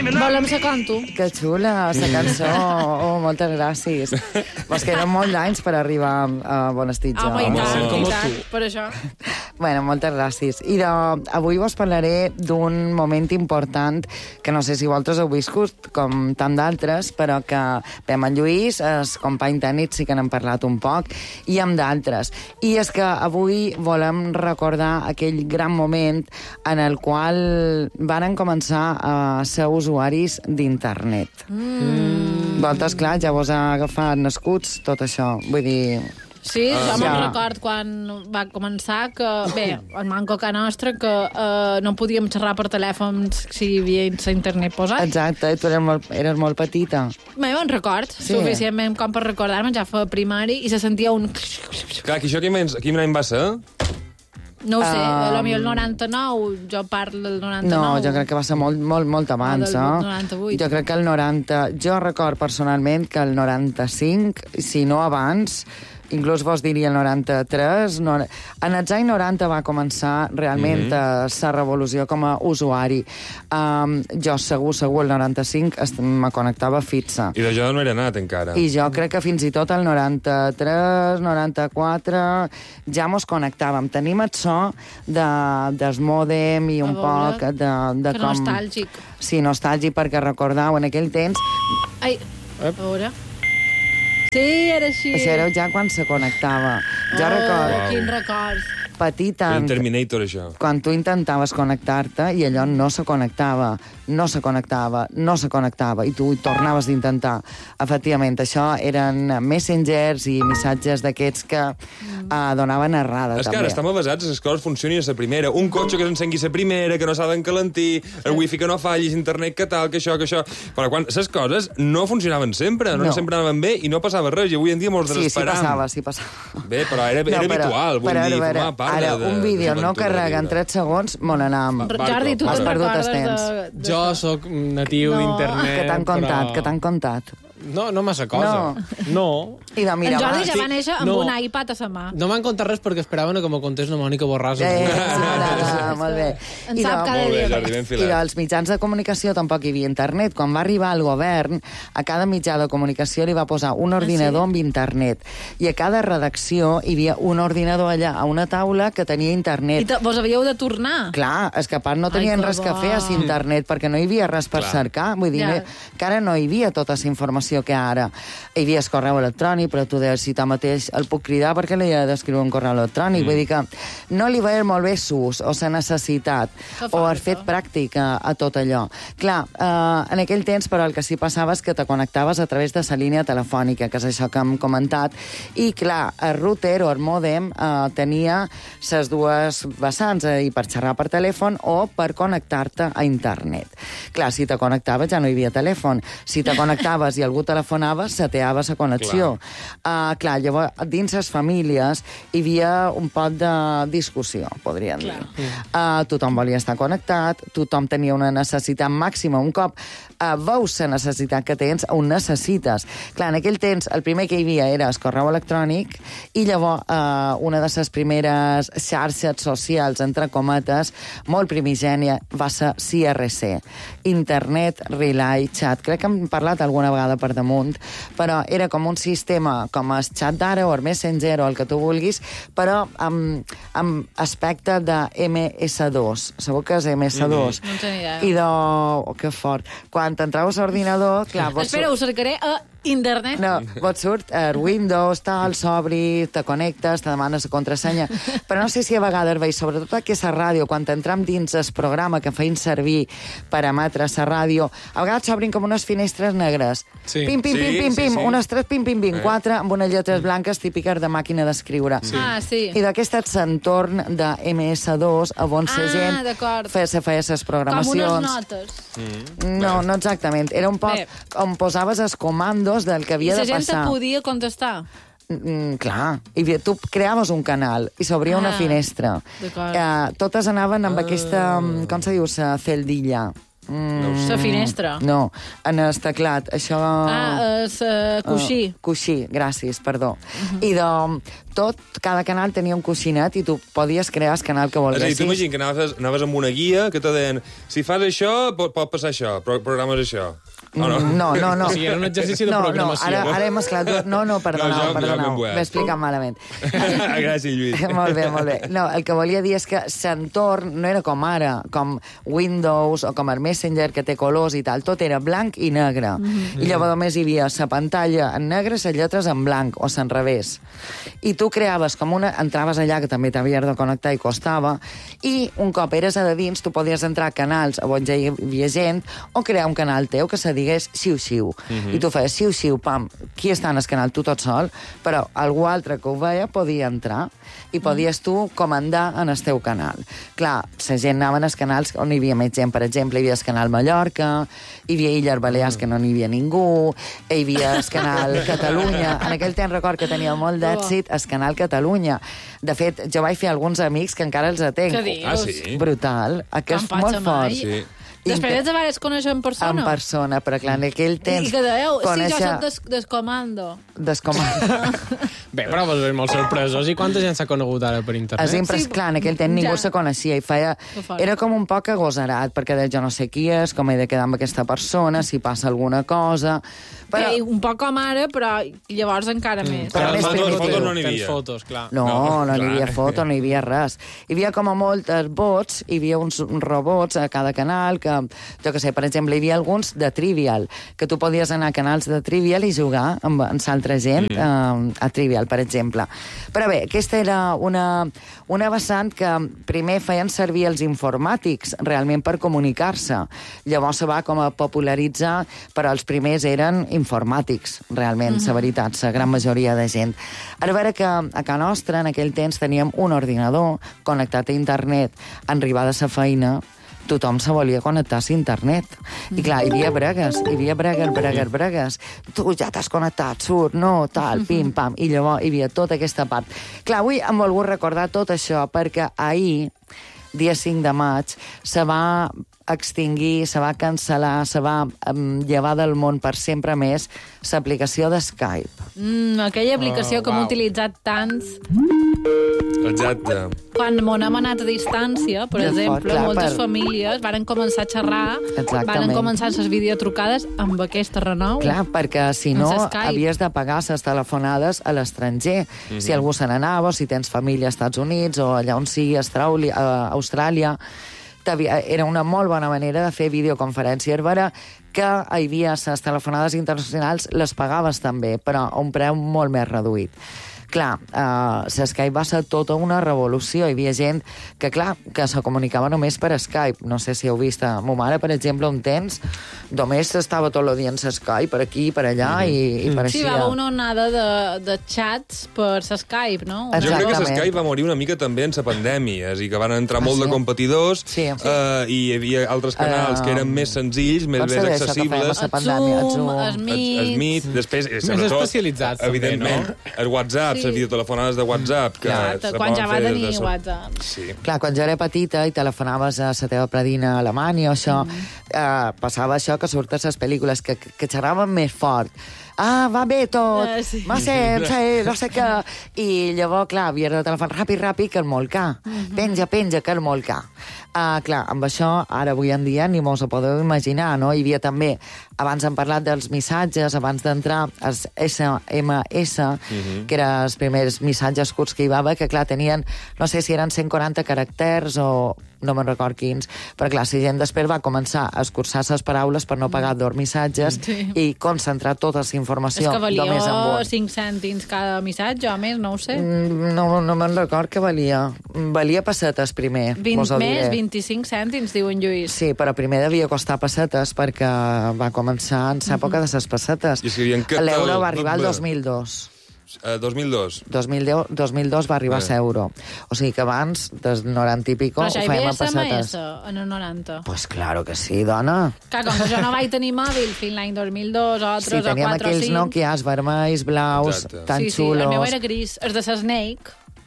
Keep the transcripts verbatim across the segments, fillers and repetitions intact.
Volem ser com tu. Que xula, la cançó. Oh, moltes gràcies. Pues queden molts anys per arribar a Bonestitja. Home, i tant, com i tu. tant, per això. Bueno, moltes gràcies. I de, avui vos parlaré d'un moment important que no sé si vosaltres heu viscut, com tant d'altres, però que bé, amb en Lluís, el company tècnic, sí que n'hem parlat un poc, i amb d'altres. I és que avui volem recordar aquell gran moment en el qual varen començar a ser usuaris d'internet. Mm. Vosaltres, clar, ja vos ha agafat nascuts tot això. Vull dir... Sí, Ah, jo sí. me'n record quan va començar que, bé, el manco que nostre, que eh, no podíem xerrar per telèfon si hi havia internet posat. Exacte, tu eres molt, eres molt petita. Bé, me'n record, Sí. suficientment com per recordar-me, ja fa primari, i se sentia un... Clar, que això quin any, quin any va ser? No ho sé, Um, potser el noranta-nou, jo parlo del noranta-nou. No, jo crec que va ser molt, molt, molt abans, del eh? noranta-vuit. Jo crec que el noranta... Jo record personalment que el noranta-cinc, si no abans, inclús vos diria el noranta-tres, no... en els anys noranta va començar realment mm -hmm. la revolució com a usuari. Um, jo segur, segur, el noranta-cinc est- me connectava fixa. I de jo no era anat encara. I jo crec que fins i tot el noranta-tres, noranta-quatre ja mos connectàvem. Tenim el so de, del mòdem i un A veure, poc de, de que com... nostàlgic. Sí, nostàlgic, perquè recordau, en aquell temps... Ai, a veure... Sí, era així. Això era ja quan se connectava. Jo Oh, recordo, quin records. petita, Un Terminator, això. quan tu intentaves connectar-te i allò no se connectava, no se connectava, no se connectava, i tu hi tornaves d'intentar. Efectivament, això eren messengers i missatges d'aquests que uh, donaven errada, És que també. ara estem avasats, les coses funcionin a la primera. Un cotxe que s'encengui a la primera, que no s'ha d'encalentir, el wifi que no falli, internet que tal, que això, que això... Però quan les coses no funcionaven sempre, no, No. sempre anaven bé i no passava res, i avui en dia molts Sí, sí desesperam. passava, sí passava. Bé, però era, era però- habitual, vull però, dir, ara, formava part ara, de, un de, vídeo de no l'aventura carrega en de vida. tres segons, me n'anàvem. Va, Jordi, tu Has te'n perdut recordes el temps. de, de... Jo sóc natiu No. d'internet, Que t'han contat, però... que t'han contat. No, no massa cosa. No. I de mira, En Jordi va. ja va néixer amb No. un iPad a la mà. No m'han contat res perquè esperaven que m'ho contés una Mònica Borràs. Eh, Eh, sí, molt bé. En I sap de- cada Molt bé, dia. Jordi, ben I filat. dels mitjans de comunicació tampoc hi havia internet. Quan va arribar el govern, a cada mitjà de comunicació li va posar un ordinador sí? amb internet. I a cada redacció hi havia un ordinador allà, a una taula, que tenia I internet. te, vos havíeu de tornar. Clar, és que a part no Ai, tenien que res que bo. fer a internet, perquè no hi havia res per Clar. cercar. Vull dir, Ja. no- que ara no hi havia tota la informació que ara. Hi havia el correu electrònic, però tu deies, si tu mateix el puc cridar, perquè li he d'escriure un correu electrònic. Mm. Vull dir que no li veia molt bé s'ús o la necessitat Que o el falta. fet pràctic a, a tot allò. Clar, eh, en aquell temps, però, el que sí passava és que te connectaves a través de la línia telefònica, que és això que hem comentat, i clar, el router o el mòdem eh, tenia les dues vessants, eh, i per xerrar per telèfon o per connectar-te a internet. Clar, si te connectaves ja no hi havia telèfon. Si te connectaves i algú telefonava, seteava la connexió. Clar, uh, clar llavors, dins les famílies hi havia un poc de discussió, podríem dir. Uh, tothom volia estar connectat, tothom tenia una necessitat màxima. Un cop uh, veus la necessitat que tens, ho necessites. Clar, en aquell temps, el primer que hi havia era el correu electrònic, i llavors uh, una de les primeres xarxes socials, entre cometes, molt primigènia, va ser C R C, Internet Relay Chat. Crec que hem parlat alguna vegada per damunt, però era com un sistema, com el xat d'ara, o el Messenger, o el que tu vulguis, però amb, amb aspecte de M S dos. Sabeu què és M S dos? No en tenia idea. I de... Oh, que fort. Quan t'entraves a l'ordinador, clar, vos Espera, ho cercaré a internet. no, vos surt el Windows, tal, s'obri, te connectes, te demanes la contrasenya, però no sé si a vegades veig, sobretot aquí a la ràdio, quan entram dins el programa que feim servir per emetre la ràdio, a vegades s'obrin com unes finestres negres. Sí. Pim, pim, Sí, pim, pim, sí, pim, sí. unes tres, pim, pim, pim, Eh. quatre, amb unes lletres blanques típiques de màquina d'escriure. Sí. Ah, sí. I d'aquest és l'entorn de M S dos, on la Ah, gent d'acord. feia, se feia les Com programacions. unes notes. No, no exactament. Era un poc Bé. on posaves els comandos del que I havia la de gent te passar. podia contestar. Mm, clar, i bé, tu creaves un canal i s'obria Ah, una finestra. d'acord. Eh, totes anaven amb aquesta, mm, com se diu, la celdilla. Mm, La finestra. No, en el teclat. Això... Ah, és uh, coixí. Uh, coixí, gràcies, perdó. Uh -huh. I de tot, cada canal tenia un coixinet i tu podies crear el canal que És a volguessis. dir, tu imagina que anaves, anaves amb una guia que te deien si fas això, pot, pot passar això, però programes això. Oh, no? No, no, no. O sigui, era un exercici de no, programació. No, ara, ara he mesclat... dos- No, no, perdoneu, No, jo- jo perdoneu. m'ho he- M'he explicat malament. Gràcies, Lluís. Molt bé, molt bé. No, el que volia dir és que l'entorn no era com ara, com Windows o com el Messenger, que té colors i tal. Tot era blanc i negre. Mm -hmm. I llavors només hi havia la pantalla en negre i les lletres en blanc, o s'en revés. I tu creaves com una... Entraves allà, que també t'havies de connectar i costava, i un cop eres a de dins, tu podies entrar a canals on ja hi havia gent, o crear un canal teu que se digués xiu-xiu. Mm -hmm. I tu feies xiu-xiu, pam, qui està en el canal? Tu tot sol, però algú altre que ho veia podia entrar i podies tu comandar en el teu canal. Clar, la gent anava en els canals on hi havia més gent. Per exemple, hi havia el canal Mallorca, hi havia Illes Balears, que no n'hi havia ningú, hi havia el canal Catalunya. En aquell temps record que tenia molt d'èxit el canal Catalunya. De fet, jo vaig fer alguns amics que encara els atenc. Què dius? Ah, sí? Brutal. Aquest Em és molt passa fort. mai. Sí. Després et vares conèixer en persona? En persona, però clar, en aquell temps... I que dèieu, sí, jo conèixer- soc des descomando. Descomanda. Bé, però vos veus molt sorpresos. I quanta gent s'ha conegut ara per internet? És impres... Sí, Clar, en aquell temps ningú ja. se coneixia i feia... Que fort. Era com un poc agosarat, perquè deia, jo no sé qui és, com he de quedar amb aquesta persona, si passa alguna cosa... Però... Ei, un poc com ara, però llavors encara més. Però Però més fotos, primitiu. fotos no n'hi Tens havia. fotos, clar. No, no, no n'hi havia clar. foto, no hi havia res. Hi havia com a moltes bots, hi havia uns robots a cada canal que, jo que sé, per exemple, hi havia alguns de Trivial, que tu podies anar a canals de Trivial i jugar amb, amb l'altra gent mm. eh, a Trivial, per exemple. Però bé, aquesta era una, una vessant que primer feien servir els informàtics realment per comunicar-se. Llavors se va com a popularitzar, però els primers eren informàtics, realment, la veritat, la gran majoria de gent. Ara, a veure que a casa nostra, en aquell temps, teníem un ordinador connectat a internet. En arribar de la feina, tothom se volia connectar a internet. I clar, hi havia bregues, hi havia bregues, bregues, bregues. Tu ja t'has connectat, surt, no, tal, pim, pam. I llavors hi havia tota aquesta part. Clar, avui hem volgut recordar tot això perquè ahir, dia cinc de maig, se va extingir, se va cancel·lar, se va um, llevar del món per sempre més l'aplicació de Skype. Mm, aquella aplicació Oh, que hem uau. utilitzat tants Exacte. quan m'on hem anat a distància, per Que exemple, fort, clar, moltes per- famílies varen començar a xerrar, Exactament. varen començar les videotrucades amb aquesta renou. Clar, perquè si no Amb Skype. havies de pagar les telefonades a l'estranger. Mm -hmm. Si algú se n'anava, o si tens família als Estats Units o allà on sigui, Austràlia, a Austràlia, t'havia- era una molt bona manera de fer videoconferències. És vera que hi havia les telefonades internacionals, les pagaves també, però a un preu molt més reduït. Clar, uh, Skype va ser tota una revolució. Hi havia gent que, clar, que se comunicava només per Skype. No sé si heu vist a ma mare, per exemple, un temps, només estava tot el dia en Skype, per aquí, per allà, mm -hmm. i, i Sí, pareixia... va haver una onada de, de chats per Skype, no? Jo crec que Exactament. Skype va morir una mica també en la pandèmia, és a dir, que van entrar Ah, molt sí? de competidors Sí. eh, i hi havia altres canals Eh, que eren més senzills, més, com se més deia això que accessibles. fèiem a la pandèmia? Zoom, Zoom, es Meet. Es Meet, després, eh, sobretot, especialitzats, també, evidentment, no? el WhatsApp, Sí. les videotelefonades de WhatsApp, que Clar, se quan ja poden va fer tenir des de- WhatsApp. Sí. Clar, quan jo era petita i telefonaves a la teva predina a Alemanya o això, mm. eh, passava això que surten les pel·lícules que, que xerraven més fort. Ah, va bé tot, Ah, sí. va ser, sí, no sé què. I llavors, clar, havies de telefonar ràpid, ràpid, que el molcar. Mm -hmm. Penja, penja, que el molcar. Uh, clar, amb això, ara avui en dia, ni mos ho podeu imaginar, no? Hi havia també, abans hem parlat dels missatges, abans d'entrar, els S M S, mm -hmm. que eren els primers missatges curts que hi va haver, que clar, tenien, no sé si eren cent quaranta caràcters o no me'n record quins, però clar, la gent després va començar a escurçar les paraules per no pagar dos missatges Sí. i concentrar tota la És informació que valia només en un. cinc cèntims cada missatge, o més, no ho sé. Mm, No, no me'n record que valia. Valia pessetes primer, vint vos ho més, diré. vint-i-cinc cèntims, diu en Lluís. Sí, però primer devia costar pessetes perquè va començar en l'època de les pessetes. I escrivien català- L'euro va arribar el dos mil dos. Eh, dos mil dos. dos mil deu, dos mil dos va arribar a Bé. ser euro. O sigui que abans, des noranta i pico, Però ho ja hi fèiem havia a S M S pessetes. en el noranta. Pues claro que sí, dona. Clar, com que jo no vaig tenir mòbil fins l'any dos mil dos, o Sí, altres, o teníem quatre o aquells cinc. Nokias vermells, blaus, Exacte. tan sí, sí, xulos. el meu era gris, els de la Snake.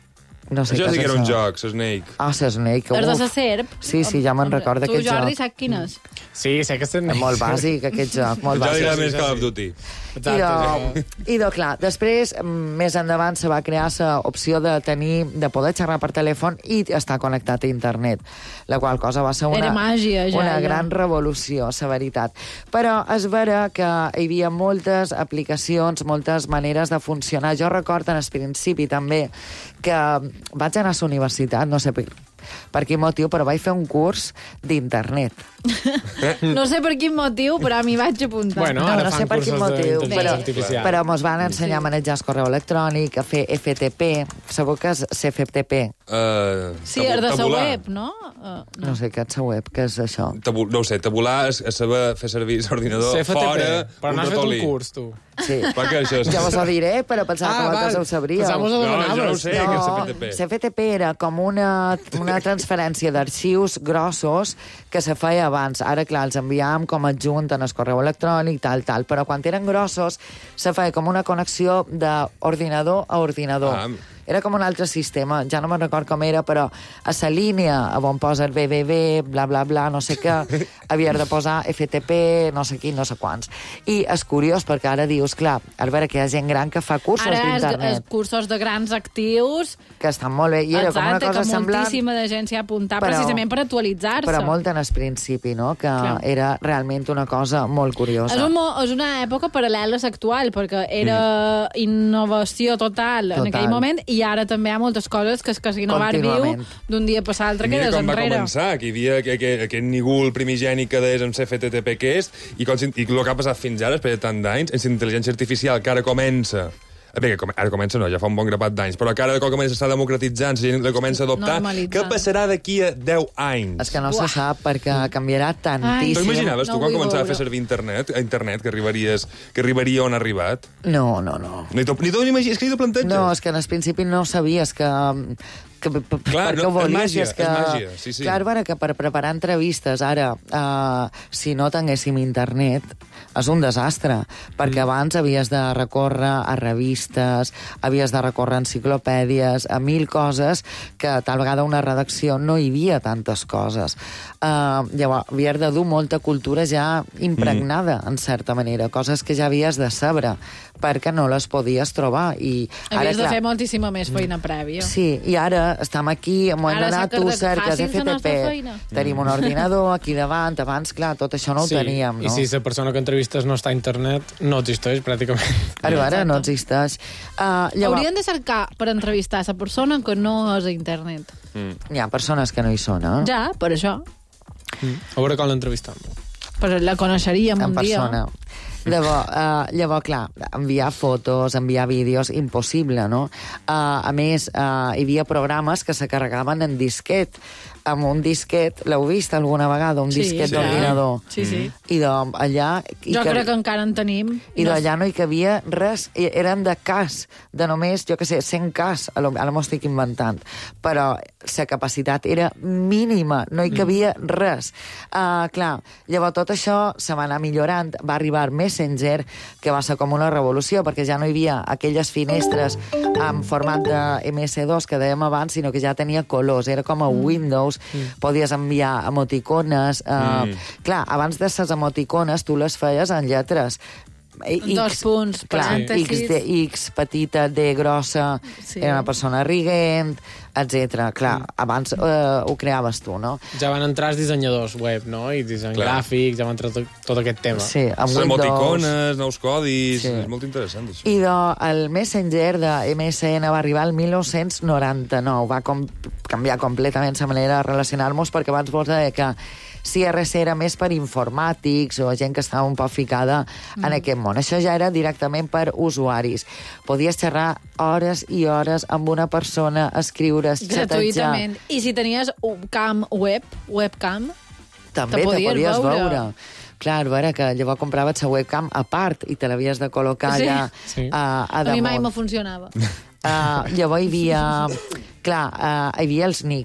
No sé Això què sí és que era un això. joc, Snake. Ah, la Snake. Els de uf. la serp. Sí, sí, ja me'n recordo Tu, aquest Jordi, joc. saps quin és? Sí, sé que és... Molt bàsic, aquest joc, molt Ja li bàsic. agrada més sí, Call sí. of Duty. I, Exacte. de, I de, clar, després, més endavant, se va crear l'opció de tenir, de poder xerrar per telèfon i estar connectat a internet, la qual cosa va ser una, Era màgia, ja, una ja. gran revolució, la veritat. Però és vera que hi havia moltes aplicacions, moltes maneres de funcionar. Jo recordo en el principi també que vaig anar a la universitat, no sé per, per quin motiu, però vaig fer un curs d'internet. No sé per quin motiu, però m'hi vaig apuntar. Bueno, No, ara no sé fan per quin cursos motiu, d'intel·ligència però, artificial. però mos van ensenyar a manejar el correu electrònic, a fer F T P. Sabeu què és F T P? Uh, Sí, és de la web, no? Uh, No sé què és la web, què és això? Tabu, no ho sé, tabular és, és saber fer servir l'ordinador C F T P, fora però un no has fet un ratolí. curs, tu. Sí. Per què això és... Ja vos ho diré, però pensava Ah, que vosaltres val. ho sabríeu. Pensava que us ho No, demanaves. jo no ho sé, No, que és C F T P. C F T P era com una, una transferència d'arxius grossos que se feia abans. Ara, clar, els enviàvem com a adjunt en el correu electrònic, tal, tal, però quan eren grossos se feia com una connexió d'ordinador a ordinador. Ah. Era com un altre sistema, ja no me'n record com era, però a la línia on posa el B B B, bla, bla, bla, no sé què, havies de posar F T P, no sé qui, no sé quants. I és curiós, perquè ara dius, clar, a veure que hi ha gent gran que fa cursos Ara és, és d'internet, cursos de grans actius. que estan molt bé, i era com una Exacte, cosa que semblant, moltíssima de gent s'hi ha apuntat però- precisament per actualitzar-se. però molt en el principi, no? Que Clar. era realment una cosa molt curiosa. És, un, mo- és una època paral·lela a l'actual, perquè era innovació total, en Total. aquell moment, i ara també hi ha moltes coses que, que s'innovar viu Contínuament. d'un dia per l'altre Mira quedes com va enrere. començar, que hi havia aquest, aquest, aquest nigul primigeni que deies amb C F T P que és, i, com, i el que ha passat fins ara, després de tant d'anys, és intel·ligència artificial que ara comença Bé, que com, ara comença no, ja fa un bon grapat d'anys, però que ara que comença a estar democratitzant, la gent la comença a adoptar, Normalitzant. què passarà d'aquí a deu anys? És que no Buah. se sap, perquè canviarà Ai, tantíssim. Tu imaginaves, No tu, quan vull començava a veure. fer servir internet, a internet, que arribaries, que arribaria on ha arribat? No, no, no. Ni tu, ni tu n'imagines, és que ni t'ho planteges. No, és que en el principi no sabies que... que p- p- Clar, per què no, ho volies, és màgia, i és que, és màgia, sí, sí. Clar, ara que per preparar entrevistes, ara, uh, si no tinguéssim internet, és un desastre, perquè Mm. abans havies de recórrer a revistes, havies de recórrer a enciclopèdies, a mil coses que tal vegada a una redacció no hi havia tantes coses. Uh, llavors, havies de dur molta cultura ja impregnada, Mm. en certa manera, coses que ja havies de saber, perquè no les podies trobar. I ara, Havies de clar, fer moltíssima més feina prèvia. Sí, i ara estem aquí, hem Ara d'anar, s'ha tu carregat cerques fàcil la nostra F T P, feina. tenim un ordinador aquí davant, abans, clar, tot això no ho teníem, I no? si la persona que entrevistes no està a internet, no existeix, pràcticament. Ara, ara no Exacte. existeix. Uh, llavors, Haurien de cercar per entrevistar a la persona que no és a internet. hi ha persones que no hi són, eh? Ja, per això. A veure com l'entrevistam. Però la coneixeríem en un dia. persona. Llavors, uh, llavors, clar, enviar fotos, enviar vídeos, impossible, no? Uh, a més, uh, hi havia programes que se carregaven en disquet, amb un disquet, l'heu vist alguna vegada, un Sí, disquet sí. d'ordinador? Sí, sí. I d'allà... i Jo que- crec que encara en tenim. I d'allà no hi cabia res, i eren de cas, de només, jo que sé, cent cas, a lo, ara m'ho estic inventant, però la capacitat era mínima, no hi cabia Mm. res. Uh, clar, llavors tot això se va anar millorant, va arribar Messenger, que va ser com una revolució, perquè ja no hi havia aquelles finestres en format de eme esse dos que dèiem abans, sinó que ja tenia colors, era com a Windows, mm. podies enviar emoticones, uh, Mm. clar, abans de les emoticones tu les feies en lletres, X, Dos punts, clar, parèntesis. X de X, petita, D grossa, Sí. era una persona riguent, etcètera. Clar, Mm. abans eh, ho creaves tu, no? Ja van entrar els dissenyadors web, no? I disseny Clar. gràfic, ja va entrar tot, tot aquest tema. Sí, amb Les Windows. emoticones, nous codis... Sí. És molt interessant, això. I de, el Messenger de eme esse ene va arribar el mil nou-cents noranta-nou. Va com, canviar completament la manera de relacionar-nos, perquè abans vos deia que C R C era més per informàtics o gent que estava un poc ficada mm. en aquest món. Això ja era directament per usuaris. Podies xerrar hores i hores amb una persona, escriure, xatejar. Gratuïtament. I si tenies un cam web, webcam, També te te podies podies veure. veure. Clar, a veure, que llavors compraves la webcam a part i te l'havies de col·locar Sí. allà Sí. a, a a mi mai damunt. me funcionava. Uh, llavors hi havia... Clar, uh, hi havia els nics.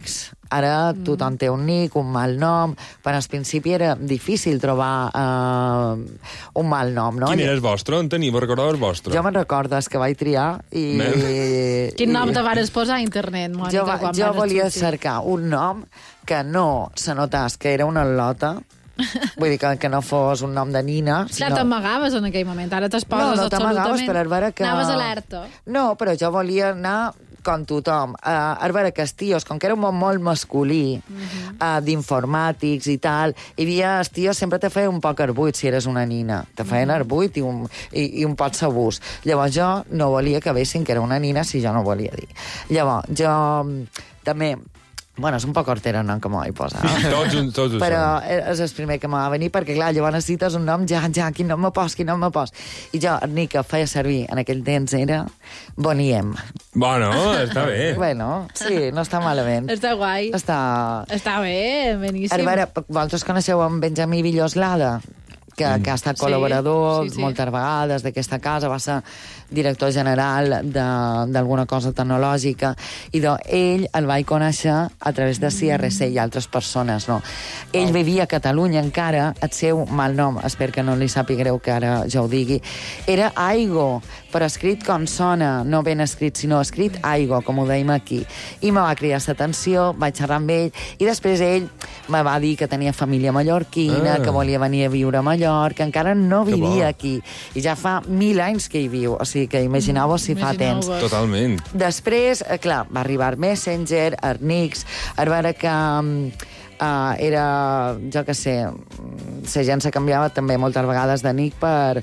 Ara mm. tothom té un nick, un mal nom, però al principi era difícil trobar uh, un mal nom, no? Quin era el vostre? On teniu? Recordeu el vostre? Jo me'n recordo, és que vaig triar i... i... Quin nom te vares posar a internet, Mònica? Jo, quan jo vares volia sortir? cercar un nom que no se notàs que era una lota, vull dir que, que no fos un nom de nina. Clar, sinó... t'amagaves en aquell moment, ara t'es No, poses no t'amagaves, absolutament... però és vera que... Anaves alerta. No, però jo volia anar com tothom. Uh, és vera que els tios, com que era un món molt masculí, uh -huh. uh, d'informàtics i tal, hi havia els tios, sempre te feia un poc arbuit si eres una nina. Te feien uh -huh. arbuit i un, i, i un pot sabús. Llavors jo no volia que vessin que era una nina si jo no volia dir. Llavors, jo també... Bueno, és un poc hortera el nom que m'ho vaig posar. tots, tots ho Però són. és el primer que m'ha de venir, perquè, clar, llavors necessites un nom, ja, ja, quin nom me pos, quin nom me pos. I jo, el nick que feia servir en aquell temps era Boniem. Bueno, està bé. Bueno, sí, no està malament. Està guai. Està... Està bé, beníssim. A veure, vosaltres coneixeu en Benjamí Villoslada? Que, mm. que ha estat col·laborador sí, sí, sí. moltes vegades d'aquesta casa, va ser director general d'alguna cosa tecnològica, i doncs ell el vaig conèixer a través de C R C i altres persones, no? Ell oh. vivia a Catalunya encara, el seu mal nom, espero que no li sàpiga greu que ara jo ho digui, era Aigo, però escrit com sona, no ben escrit, sinó escrit Aigo, com ho dèiem aquí. I me va cridar l'atenció, vaig xerrar amb ell, i després ell me va dir que tenia família mallorquina, ah. que volia venir a viure a Mallorca, que encara no vivia aquí. I ja fa mil anys que hi viu, o sigui que imagineu-vos si fa temps. Totalment. Després, eh, clar, va arribar Messenger, Arnix, a veure que uh, era, jo què sé, la gent se canviava també moltes vegades de nick per...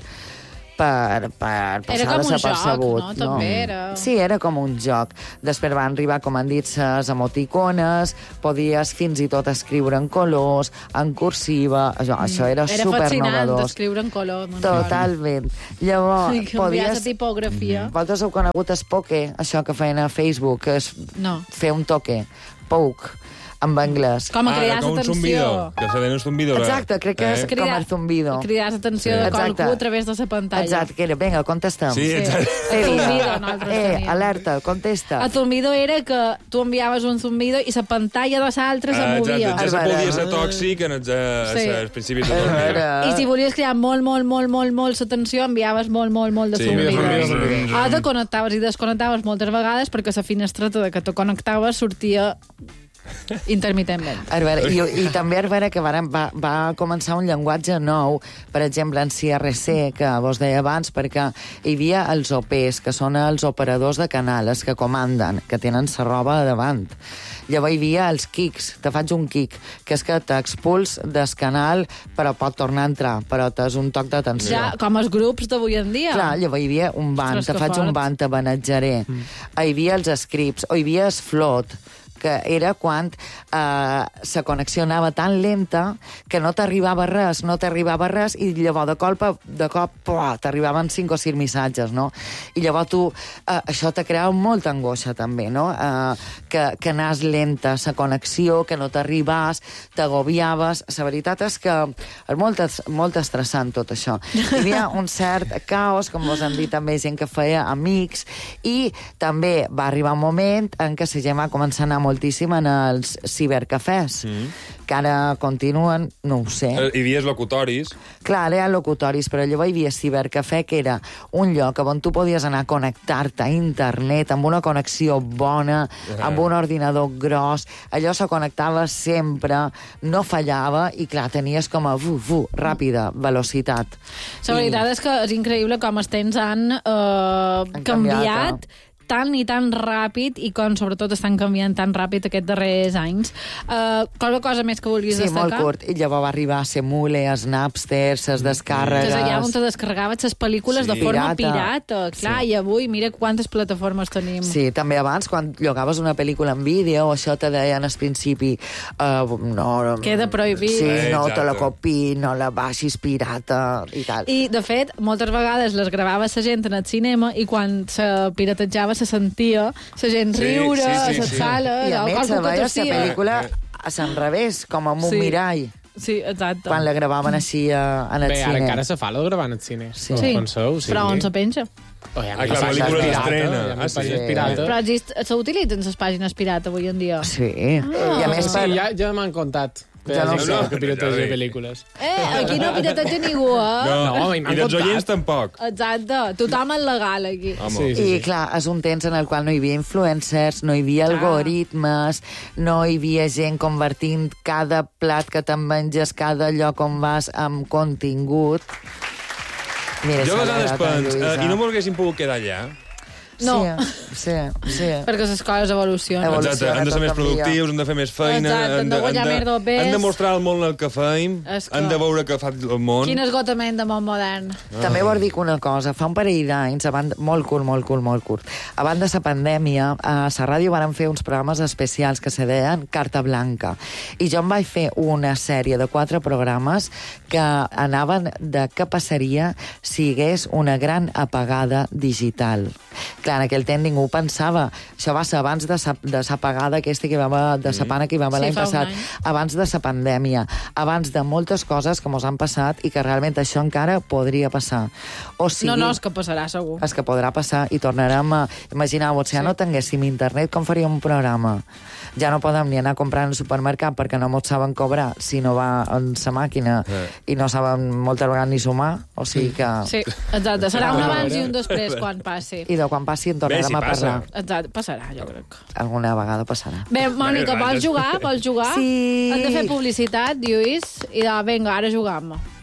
per, per passar era com un desapercebut. joc, no? També era... Sí, era com un joc. Després van arribar, com han dit, les emoticones, podies fins i tot escriure en colors, en cursiva, això, mm. això era, era supernovador. Era fascinant escriure en color. Totalment. Llavors, sí, podies... la tipografia. Mm. Vosaltres heu conegut el poke, això que feien a Facebook, que és no. fer un toque, poke, en anglès. Com a cridar ah, com un atenció. zumbido, que se den un zumbido. Exacte, crec que eh? és cridar, com el zumbido. Cridar l'atenció sí. de qualcú a través de la pantalla. Exacte, que era, vinga, contestem. Sí, exacte. Sí. El zumbido, nosaltres eh, teníem. alerta, contesta. El zumbido era que tu enviaves un zumbido i la pantalla de l'altre se ah, movia. Exacte, ja se podia ser tòxic en els, sí. els principis de zumbido. I si volies cridar molt, molt, molt, molt, molt l'atenció, enviaves molt, molt, molt de sí, zumbido. Ara te connectaves i desconnectaves moltes vegades perquè la finestreta de que te connectaves sortia intermitentment. Veure, i, I també a veure que va, va començar un llenguatge nou, per exemple, en C R C, que vos deia abans, perquè hi havia els O Ps, que són els operadors de canal, els que comanden, que tenen la roba davant. Llavors hi havia els kicks, te faig un kick, que és que t'expuls del canal, però pot tornar a entrar, però t'és un toc d'atenció. Ja, com els grups d'avui en dia. Clar, llavors hi havia un ban, te faig fort. un ban, te banetjaré. Mm. Hi havia els scripts, o hi havia el float, que era quan eh, la connexió anava tan lenta que no t'arribava res, no t'arribava res, i llavors de cop, de cop t'arribaven cinc o sis missatges, no? I llavors tu, eh, això te creava molta angoixa també, no? Eh, que, que anàs lenta la connexió, que no t'arribàs, t'agobiaves. La veritat és que és molt, molt estressant tot això. Hi havia un cert caos, com vos han dit també, gent que feia amics, i també va arribar un moment en què la gent va començar a anar moltíssim en els cibercafès, mm. que ara continuen, no ho sé. Hi havia locutoris. Clar, ara hi ha locutoris, però llavors hi havia cibercafè, que era un lloc on tu podies anar a connectar-te a internet, amb una connexió bona, uh -huh. amb un ordinador gros, allò se connectava sempre, no fallava, i clar, tenies com a vu, vu, ràpida, velocitat. La veritat I... és que és increïble com els temps han, eh, han canviat, canviat eh? tan i tan ràpid, i com sobretot estan canviant tan ràpid aquests darrers anys. Uh, qualque cosa més que vulguis sí, destacar? Sí, molt curt. I llavors va arribar a Semule, a Napster, ses descàrregues... Que és allà on te descarregaves les pel·lícules sí. de forma pirata. pirata. Clar, sí. I avui mira quantes plataformes tenim. Sí, també abans, quan llogaves una pel·lícula en vídeo, això te deien al principi uh, no... Queda prohibit. Sí, eh, no te la copi, no la baixis pirata, i tal. I, de fet, moltes vegades les gravava la gent en el cinema, i quan se piratejava se sentia la gent sí, riure sí, sí, a les sí. sales. I a més se veia la pel·lícula a l'enrevés, com amb un sí. mirall. Sí, exacte. Quan la gravaven així a, en el Bé, ara cine. encara se fa, la de gravar en el cine. Sí. Sí, Penseu, sí. però on se penja? Oh, ja Ah, clar, la pel·lícula d'estrena. Ah, Ah, sí. sí. Pirata. Però exist- s'utilitzen les pàgines pirata avui en dia. Sí. I a més, per... Sí, ja, ja m'han contat. Ja no no, sé. no, que pirateja pel·lícules. Eh, aquí no pirateja ningú, eh? No, i I m'han dels contat. oients tampoc. Exacte, tothom és legal aquí. Home. Sí, sí, I, sí. clar, és un temps en el qual no hi havia influencers, no hi havia algoritmes, no hi havia gent convertint cada plat que te'n menges, cada lloc on vas, amb contingut. Mira, Jo a s'ha vegades agradat a pens, Lluïsa. eh, i no m'ho haguéssim pogut quedar allà. No. Sí, sí, sí. Perquè les coses evolucionen. Evolu- Exacte, hem de ser tot més canvia. productius, hem de fer més feina, Exacte, hem de guanyar més papers. hem de mostrar al món el que feim, És que- hem de veure què fa el món. Quin esgotament de món modern. També vol dir que una cosa, fa un parell d'anys, abans- molt curt, molt curt, molt curt, abans de la pandèmia, a la ràdio van fer uns programes especials que se deien Carta Blanca. I jo em vaig fer una sèrie de quatre programes que anaven de què passaria si hi hagués una gran apagada digital. Clar, en aquell temps ningú pensava. Això va ser abans de sa, de sa apagada aquesta que hi va haver, de sa pana que hi va haver Sí, l'any fa un passat, any. abans de la pandèmia, abans de moltes coses que mos han passat i que realment això encara podria passar. O sigui, No, no, és que passarà, segur. és que podrà passar i tornarem a... Imagineu-vos, si ja no tinguéssim internet, com faríem un programa? Ja no podem ni anar a comprar en el supermercat perquè no mos saben cobrar si no va en sa màquina Eh. i no saben moltes vegades ni sumar, o sigui que... Sí, exacte. Serà un Ah, abans i veure. un després quan passi. I de quan passi en tornarem Bé, si a passa. parlar. Exacte, passarà, jo crec. Alguna vegada passarà. Bé, Mònica, Bé, vols rates. jugar? Vols jugar? Sí. Hem de fer publicitat, Lluís, i de, vinga, ara jugam.